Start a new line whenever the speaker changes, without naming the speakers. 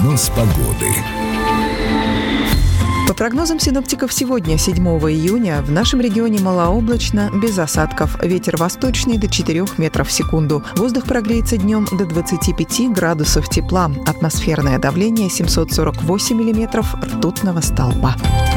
Прогноз погоды.
По прогнозам синоптиков, сегодня, 7 июня, в нашем регионе малооблачно, без осадков. Ветер восточный до 4 метров в секунду. Воздух прогреется днем до 25 градусов тепла. Атмосферное давление 748 миллиметров ртутного столба.